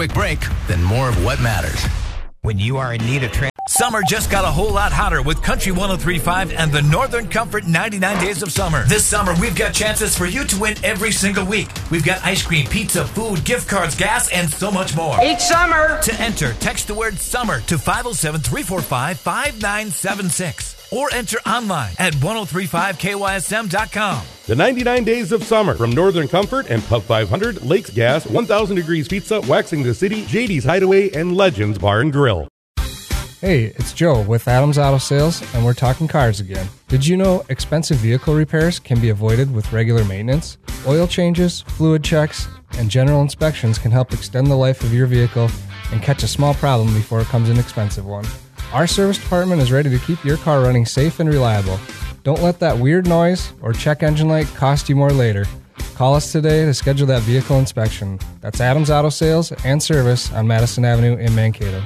quick break, then more of what matters. When you are in need of Summer just got a whole lot hotter with Country 103.5 and the Northern Comfort 99 Days of Summer. This summer, we've got chances for you to win every single week. We've got ice cream, pizza, food, gift cards, gas, and so much more. Each summer! To enter, text the word SUMMER to 507-345-5976 or enter online at 1035kysm.com. The 99 Days of Summer from Northern Comfort and Pub 500, Lakes Gas, 1000 Degrees Pizza, Waxing the City, JD's Hideaway, and Legends Bar and Grill. Hey, it's Joe with Adams Auto Sales, and we're talking cars again. Did you know expensive vehicle repairs can be avoided with regular maintenance? Oil changes, fluid checks, and general inspections can help extend the life of your vehicle and catch a small problem before it becomes an expensive one. Our service department is ready to keep your car running safe and reliable. Don't let that weird noise or check engine light cost you more later. Call us today to schedule that vehicle inspection. That's Adams Auto Sales and Service on Madison Avenue in Mankato.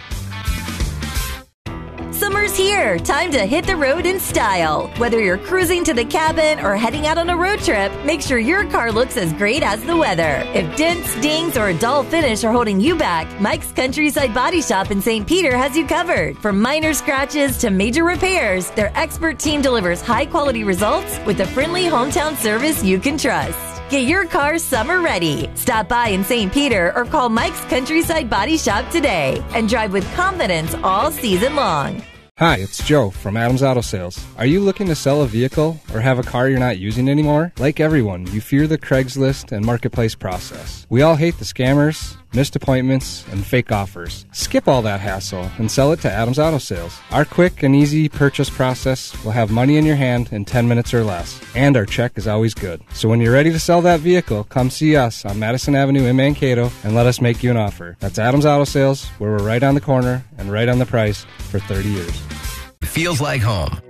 Summer's here. Time to hit the road in style. Whether you're cruising to the cabin or heading out on a road trip, make sure your car looks as great as the weather. If dents, dings, or a dull finish are holding you back, Mike's Countryside Body Shop in St. Peter has you covered. From minor scratches to major repairs, their expert team delivers high-quality results with a friendly hometown service you can trust. Get your car summer ready. Stop by in St. Peter or call Mike's Countryside Body Shop today and drive with confidence all season long. Hi, it's Joe from Adams Auto Sales. Are you looking to sell a vehicle or have a car you're not using anymore? Like everyone, you fear the Craigslist and marketplace process. We all hate the scammers, missed appointments, and fake offers. Skip all that hassle and sell it to Adams Auto Sales. Our quick and easy purchase process will have money in your hand in 10 minutes or less, and our check is always good. So when you're ready to sell that vehicle, come see us on Madison Avenue in Mankato and let us make you an offer. That's Adams Auto Sales, where we're right on the corner and right on the price for 30 years. Feels like home.